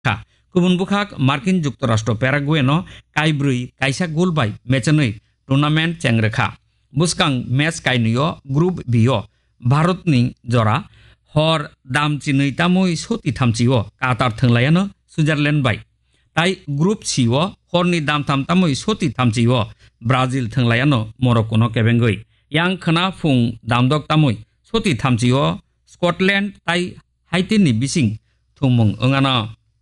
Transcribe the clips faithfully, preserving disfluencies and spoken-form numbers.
खा गुबुन बुखाक मार्किन जुक्तराष्ट्र पेरागुएनो काइब्रुई काइसा goal by मेचनै tournament चेंग्रेखा बुस्कां match काइनुयो group बियो भारतनि जरा हर दामचिनै तामुई सति थामचियो कातार थंलायानो सुइजारलैंड बाय ताई ग्रुप सिओ हरनि दाम थाम तामुई सति थामचियो Brazil थंलायानो मोरक्कोनो केबेंगै yang khana phung damdok tamui soti thamchio Scotland tai haitini bising thumung ongana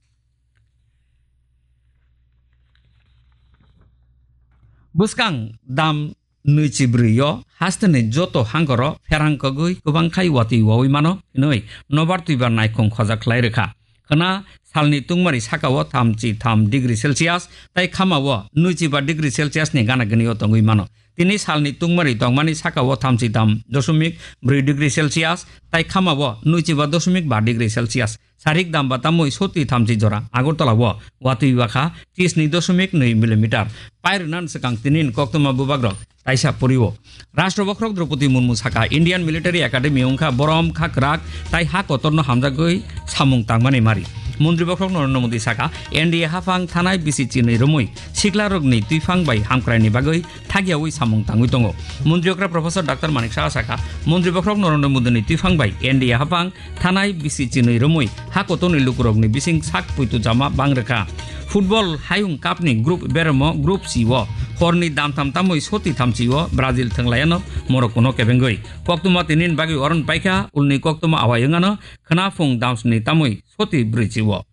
buskang dam nuichibrio hastene joto hangoro ferangkogui kubang khai wati woi mano noi nobar tuibar naikong khoja khlai rekha khana salni tungmari sakao thamchi tham degree celsius tai khamawo nuichiba degree celsius ni gana gniyo tongui mano তিনি সালনি তুংমারি তংমানি সাকাও থামচি দাম দশমিক ব্রৈ degree Celsius তাই খামাবো নৈচিবা দশমিক বা degree Celsius সারিক দাম বা তামই সতি থামচি জরা আগরতলাবো ওয়াতুই বাখা তিসনি দশমিক নৈ মিলিমিটার পায়ের নান সেকাং তিনিন কক্তমা বুবাগ্র তাইসা পরিব রাষ্ট্রবক্রক দ্রৌপদী মুর্মু সাকা ইন্ডিয়ান মিলিটারি একাডেমি অংখা বরম খাক রাগ তাই হা কতর্ন হামজাগৈ সামুং তাংমানি মারি মন্ত্রী বক্রক নরেন্দ্র মোদী সাকা এনডিএ হাফাং থানায় বিসি চিনি রমুই সিকলা রোগনি তুইফাং বাই হামক্রাইনি বাগৈ থাগিয়াউই সামুং তাঙ্গুই দङ মন্ত্রীকরা প্রফেসর ডাক্তার মানিক সাহা সাকা মন্ত্রী বক্রক নরেন্দ্র মোদীনি তুইফাং বাই এনডিএ হাফাং থানায় বিসি চিনি রমুই হা কতনি লুকুরগনি বিসিং সাক পুইতু জামা বাংরেখা ফুটবল হাইং কাপনি গ্রুপ বেরম গ্রুপ সিও হরনি দাম থাম তামই সতি থামচিও ব্রাজিল থংলায়ানো মরক্কোনো কেবেंगै কক্তমা তিনিন বাগৈ অরন পাইখা উলনি কক্তমা আওয়ায়ङानो খনা ফুং দামসনি তামই সতি ব্রৈচিও